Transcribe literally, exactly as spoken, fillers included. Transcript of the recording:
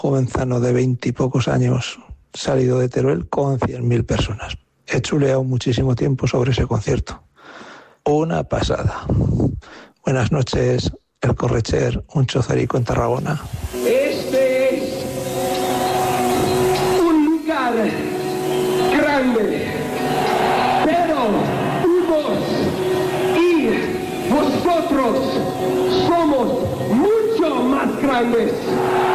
jovenzano de veintipocos años, salido de Teruel con cien mil personas. He chuleado muchísimo tiempo sobre ese concierto. Una pasada. Buenas noches, el Correcher, un chozarico en Tarragona. Este es un lugar grande, pero vos y vosotros somos mucho más grandes.